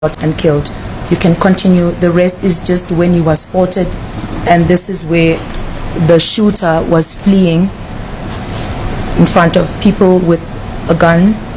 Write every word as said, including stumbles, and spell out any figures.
and killed. You can continue. The rest is just when he was spotted, and this is where the shooter was fleeing in front of people with a gun.